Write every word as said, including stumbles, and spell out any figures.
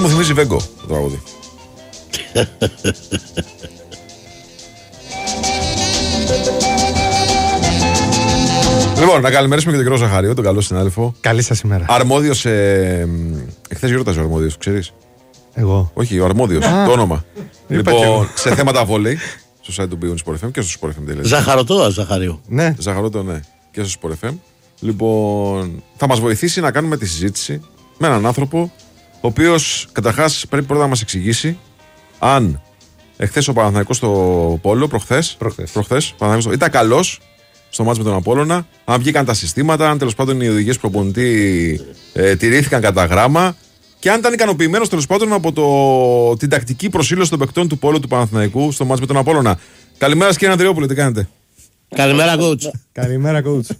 μου θυμίζει Βέγκο το τραγούδι. Λοιπόν, να καλημερίσουμε και τον κύριο Ζαχαρίου, τον καλό συνάδελφο. Καλή σας ημέρα. Αρμόδιος. Ε, Εχθές γιόρταζε ο αρμόδιος, ξέρεις. Εγώ. Όχι, ο αρμόδιος, το όνομα. Λοιπόν, σε θέματα βόλεϊ, στο site του Beyond Sport εφ εμ και στο Sport εφ εμ. Ζαχαρωτό, Ζαχαρίου. Ναι. Ζαχαρότο, ναι. Και στο Sport εφ εμ. Λοιπόν, θα μας βοηθήσει να κάνουμε τη συζήτηση με έναν άνθρωπο, ο οποίος καταρχάς πρέπει πρώτα να μας εξηγήσει αν εχθές ο Παναθηναϊκός στο Πόλο, προχθές, Προχθές. προχθές Παναθηναϊκός, ήταν καλός στο μάτς με τον Απόλλωνα, αν βγήκαν τα συστήματα, αν τέλος πάντων οι οδηγίες προπονητή ε, τηρήθηκαν κατά γράμμα και αν ήταν ικανοποιημένος τέλος πάντων από το, την τακτική προσήλωση των παικτών του Πόλου του Παναθηναϊκού στο μάτς με τον Απόλλωνα. Καλημέρα κύριε Ανδριόπουλε, τι κάνετε? Καλημέρα, coach. Καλημέρα, coach.